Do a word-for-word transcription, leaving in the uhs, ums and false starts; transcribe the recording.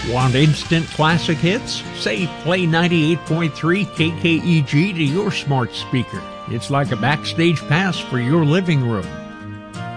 Want instant classic hits? Say play ninety-eight point three K K E G to your smart speaker. It's like a backstage pass for your living room.